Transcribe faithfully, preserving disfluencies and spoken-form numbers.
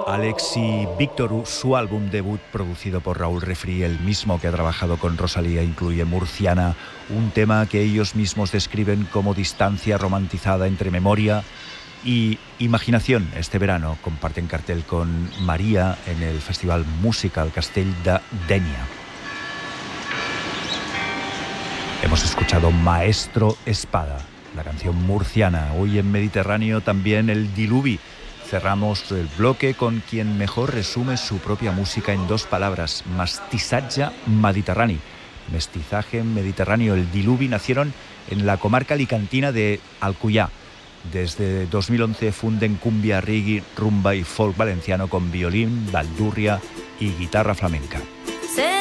Alex y Víctor, su álbum debut producido por Raúl Refri, el mismo que ha trabajado con Rosalía, incluye Murciana, un tema que ellos mismos describen como distancia romantizada entre memoria y imaginación. Este verano comparten cartel con María en el Festival Musical Castell de Dénia. Hemos escuchado Maestro Espada, la canción murciana. Hoy en Mediterráneo también el Diluvi. Cerramos el bloque con quien mejor resume su propia música en dos palabras: mestissatge mediterrani. Mestizaje mediterráneo. El Diluvi nacieron en la comarca alicantina de Alcuyá. Desde dos mil once funden cumbia, reggae, rumba y folk valenciano con violín, bandurria y guitarra flamenca.